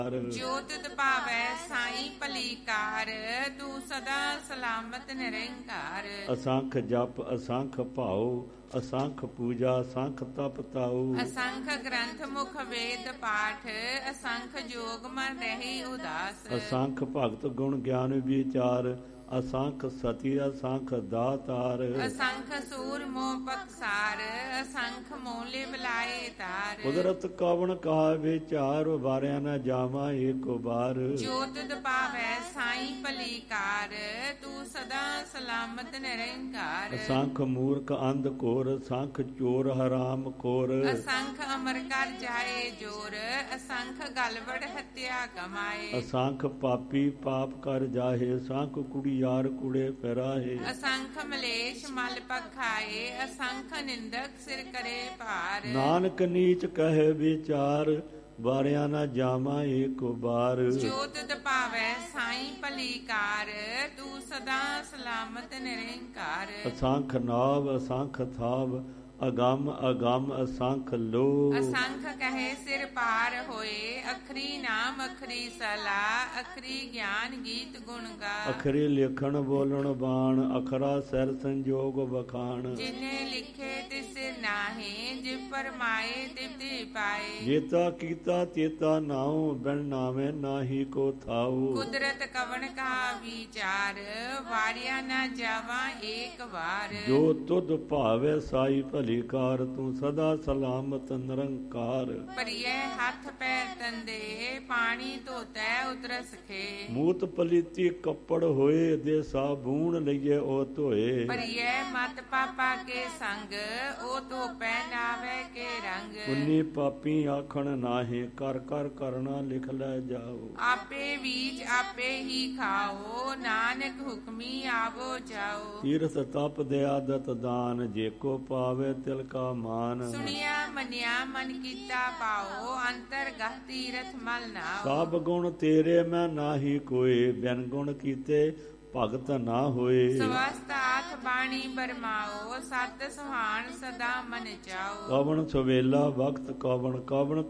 ਜੋ ਤਿਤ ਭਾਵੈ ਸਾਈ ਭਲੀ ਕਾਰ, ਤੂੰ ਸਦਾ ਸਲਾਮਤ ਨਿਰੰਕਾਰ। ਅਸੰਖ ਜਪ ਅਸੰਖ ਭਾਉ, ਅਸੰਖ ਪੂਜਾ ਅਸੰਖ ਤਪ ਤਾਉ। ਅਸੰਖ ਗ੍ਰੰਥ ਮੁਖ ਵੇਦ ਪਾਠ, ਅਸੰਖ ਜੋਗ ਮਨ ਰਹੀ ਉਦਾਸ। ਅਸੰਖ ਭਗਤ ਗੁਣ ਗਿਆਨ ਵਿਚਾਰ, ਅਸੰਖ ਸਤੀ ਅਸੰਖ ਦਾਤਾਰ। ਅਸੰਖ ਸੂਰ ਮੋਹ ਪਕਸਾਰ, ਅਸੰਖ ਮੋਲੇ ਬਲਾਏ ਤਾਰ। ਕੁਦਰਤ ਕਵਣ ਕਹਾ ਵਿਚਾਰ, ਵਾਰਿਆ ਨਾ ਜਾਵਾਂ ਏਕੋ ਬਾਰ। ਜੋ ਤਿਤ ਭਾਵੈ ਸਾਈ ਭਲੀ ਕਾਰ, ਤੂੰ ਸਦਾ ਸਲਾਮਤ ਨਿਰੰਕਾਰ। ਅਸੰਖ ਮੂਰਖ ਅੰਧ ਘੋਰ, ਅਸੰਖ ਚੋਰ ਹਰਾਮ ਖੋਰ। ਅਸੰਖ ਅਮਰ ਕਰ ਜਾਏ ਜੋਰ, ਅਸੰਖ ਗਲਵੜ ਹੱਤਿਆ ਕਮਾਏ। ਅਸੰਖ ਪਾਪੀ ਪਾਪ ਕਰ ਜਾਹੇ, ਅਸੰਖ ਕੁੜੀ ਯਾਰ ਕੁੜੇ ਫਿਰਾਹੇ। ਅਸੰਖ ਮਲੇਸ਼ ਮਲ ਪਖਾਏ, ਅਸੰਖ ਨਿੰਦਕ ਸਿਰ ਕਰੇ ਭਾਰ। ਨਾਨਕ ਨੀਚ ਕਹੇ ਵਿਚਾਰ, ਵਾਰਿਆ ਨਾ ਜਾਵਾਂ ਏਕੋ ਬਾਰ। ਜੋ ਤਿਤ ਭਾਵੈ ਸਾਈ ਭਲੀ ਕਾਰ, ਤੂੰ ਸਦਾ ਸਲਾਮਤ ਨਿਰੰਕਾਰ। ਅਸੰਖ ਨਾਵ ਅਸੰਖ ਥਾਵ, ਅਗੰਮ ਅਗੰਮ ਅਸੰਖ ਲੋ। ਅਸੰਖ ਕਹੇ ਸਿਰ ਪਾਰ ਹੋਏ, ਅਖਰੀ ਨਾਮ ਅਖਰੀ ਸਲਾ, ਅਖਰੀ ਗਿਆਨ ਗੀਤ ਗੁਣ ਗਾ। ਅਖਰੀ ਲਿਖਣ ਬੋਲਣ ਬਾਣ, ਅਖਰਾ ਸਿਰ ਸੰਜੋਗ ਬਖਾਣ। ਜਿਨੇ ਲਿਖੇ ਤਿਸ ਸਿਰ ਨਾਹੀ, ਜਿ ਪਰਮਾਏ ਤਿਵ ਪਾਏ। ਜੇਤਾ ਕੀਤਾ ਤੇਤਾ ਨਾਉ, ਬਿਨ ਨਾਵੇਂ ਨਾਹੀ ਕੋ ਥਾਉ। ਕੁਦਰਤ ਕਵਣ ਕਾ ਵਿਚਾਰ, ਵਾਰਿਆ ਨਾ ਜਾਵਾਂ ਏਕ ਵਾਰ। ਜੋ ਤੁਧ ਭਾਵੇ ਸਾਈ ਭਲੀ ਕਾਰ, ਤੂੰ ਸਦਾ ਸਲਾਮਤ ਨਿਰੰਕਾਰ। ਭਰੀਏ ਹੱਥ ਪੈਰ ਤੰਦੇ, ਪਾਣੀ ਧੋਤੈ ਉਤਰਸ ਖੇ। ਮੂਤ ਪਲੀਤੀ ਕੱਪੜ ਹੋਏ, ਦੇ ਸਾਬੂਣ ਲਈਏ ਉਹ ਧੋਏ। ਭਰੀਏ ਮਤ ਪਾਪਾ ਕੇ ਸੰਗ, ਉਹ ਧੋ ਪਹਿਨਾਵੇ ਕੇ ਰੰਗ। ਉਨੀ ਪਾਪੀ ਆਖਣ ਨਾਹੀ, ਕਰ ਕਰ ਕਰਨਾ ਲਿਖ ਲੈ ਜਾਓ। ਆਪੇ ਬੀਜ ਆਪੇ ਹੀ ਖਾਓ, ਨਾਨਕ ਹੁਕਮੀ ਆਵੋ ਜਾਓ। ਤੀਰਥ ਤਪ ਦੇ ਆਦਤ ਦਾਨ, ਜੇ ਕੋ ਪਾਵੇ ਤਿਲ ਕਾ ਮਾਨ। ਸੁਣਿਆ ਮੰਨਿਆ ਮਨ ਕੀਤਾ ਪਾਓ, ਅੰਤਰ ਗਹ ਤੀਰਥ ਮਲ ਨਾਓ। ਸਭ ਗੁਣ ਤੇਰੇ ਮੈਂ ਨਾਹੀ ਕੋਏ, ਬਿਨ ਗੁਣ ਕੀਤੇ ਭਗਤ ਨਾ ਹੋਏ। ਸਵਸਤ ਆਖ ਬਾਣੀ ਬਰਮਾਓ, ਸਤ ਸੁਹਾਣ ਸਦਾ ਮਨ ਚਾਓ। ਕਵਣ ਸਵੇਲਾ ਵਕਤ ਕਵਣ, ਕਵਣ